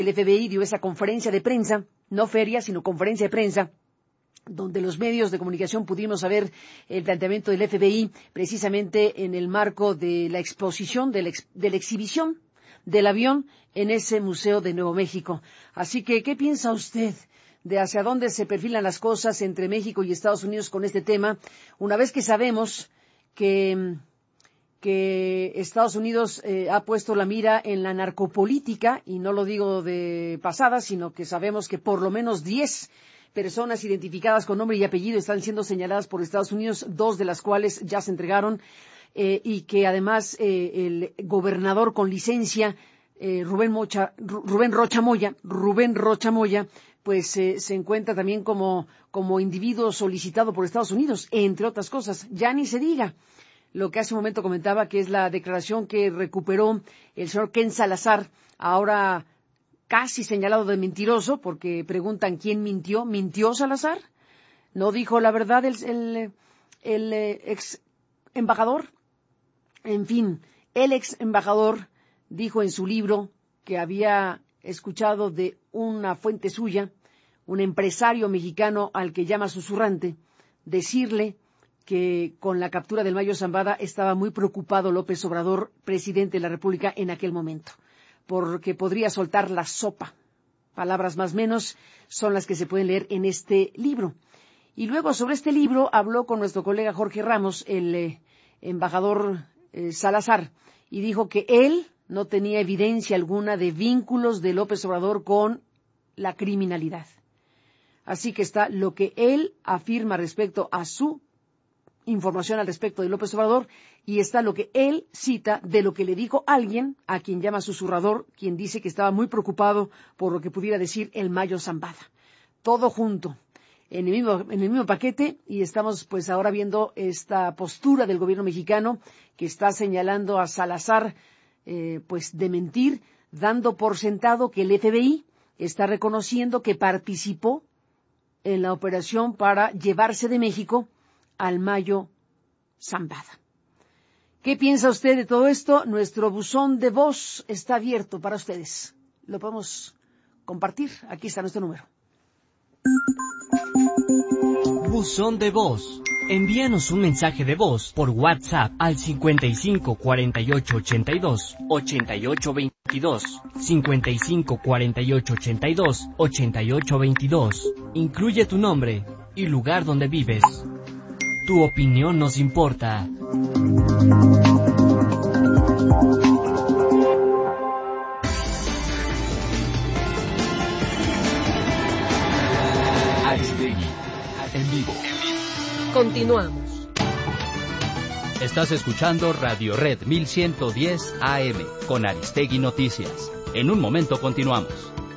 El FBI dio esa conferencia de prensa, no feria, sino conferencia de prensa, donde los medios de comunicación pudimos saber el planteamiento del FBI precisamente en el marco de la exposición, de la exhibición del avión en ese museo de Nuevo México. Así que, ¿qué piensa usted de hacia dónde se perfilan las cosas entre México y Estados Unidos con este tema? Una vez que sabemos que Estados Unidos ha puesto la mira en la narcopolítica, y no lo digo de pasada, sino que sabemos que por lo menos 10 personas identificadas con nombre y apellido están siendo señaladas por Estados Unidos, 2 de las cuales ya se entregaron, y que además el gobernador con licencia, Rubén Rocha Moya, pues se encuentra también como individuo solicitado por Estados Unidos, entre otras cosas. Ya ni se diga lo que hace un momento comentaba, que es la declaración que recuperó el señor Ken Salazar, ahora casi señalado de mentiroso, porque preguntan quién mintió. ¿Mintió Salazar? ¿No dijo la verdad el ex embajador? En fin, el ex embajador dijo en su libro que había escuchado de una fuente suya, un empresario mexicano al que llama susurrante, decirle que con la captura del Mayo Zambada estaba muy preocupado López Obrador, presidente de la República en aquel momento, porque podría soltar la sopa. Palabras más o menos son las que se pueden leer en este libro. Y luego sobre este libro habló con nuestro colega Jorge Ramos, el embajador Salazar, y dijo que él no tenía evidencia alguna de vínculos de López Obrador con la criminalidad. Así que está lo que él afirma respecto a su información al respecto de López Obrador, y está lo que él cita de lo que le dijo alguien a quien llama susurrador, quien dice que estaba muy preocupado por lo que pudiera decir el Mayo Zambada. Todo junto, en el mismo paquete, y estamos pues ahora viendo esta postura del gobierno mexicano que está señalando a Salazar pues de mentir, dando por sentado que el FBI está reconociendo que participó en la operación para llevarse de México al Mayo Zambada. ¿Qué piensa usted de todo esto? Nuestro buzón de voz está abierto para ustedes. Lo podemos compartir. Aquí está nuestro número. Buzón de voz. Envíanos un mensaje de voz por WhatsApp al 55 48 82 88 22, 55 48 82 88 22. Incluye tu nombre y lugar donde vives. Tu opinión nos importa. Aristegui, en vivo. Continuamos. Estás escuchando Radio Red 1110 AM con Aristegui Noticias. En un momento continuamos.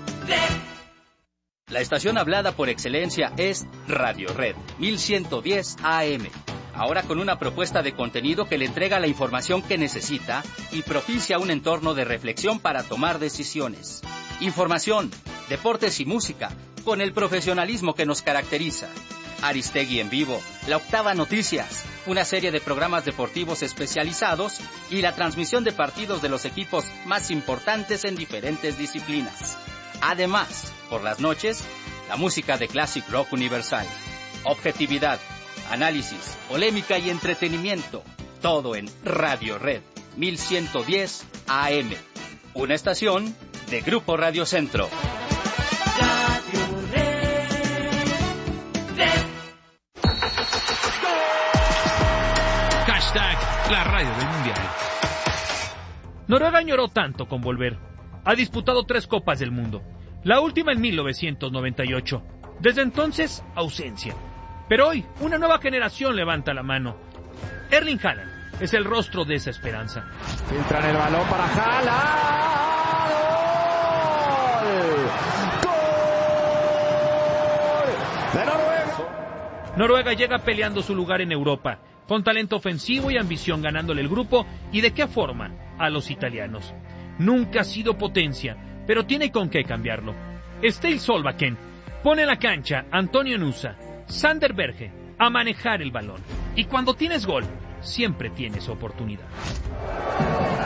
La estación hablada por excelencia es Radio Red 1110 AM. Ahora con una propuesta de contenido que le entrega la información que necesita y propicia un entorno de reflexión para tomar decisiones. Información, deportes y música, con el profesionalismo que nos caracteriza. Aristegui en vivo, La Octava Noticias, una serie de programas deportivos especializados y la transmisión de partidos de los equipos más importantes en diferentes disciplinas. Además, por las noches, la música de Classic Rock Universal. Objetividad, análisis, polémica y entretenimiento. Todo en Radio Red 1110 AM. Una estación de Grupo Radio Centro. Radio Red. Hashtag la radio del mundial. Noruega añoró tanto con volver. Ha disputado 3 Copas del Mundo. La última en 1998. Desde entonces, ausencia. Pero hoy, una nueva generación levanta la mano. Erling Haaland es el rostro de esa esperanza. Filtran el balón para Haaland. ¡Gol! ¡Gol! ¡De Noruega! Noruega llega peleando su lugar en Europa, con talento ofensivo y ambición ganándole el grupo, ¿y de qué forma? A los italianos. Nunca ha sido potencia, pero tiene con qué cambiarlo. Ståle Solbakken pone en la cancha Antonio Nusa, Sander Berge, a manejar el balón. Y cuando tienes gol, siempre tienes oportunidad.